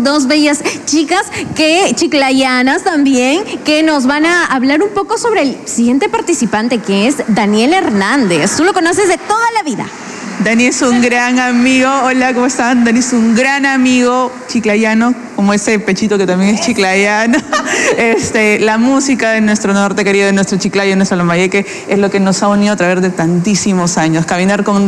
dos bellas chicas chiclayanas también, que nos van a hablar un poco sobre el siguiente participante, que es Daniel Hernández. Tú lo conoces de toda la vida. Dani es un gran amigo. Hola, ¿cómo están? Dani es un gran amigo chiclayano, como ese pechito que también es chiclayano. La música de nuestro norte querido, de nuestro Chiclayo, de nuestro Lambayeque, es lo que nos ha unido a través de tantísimos años. Caminar con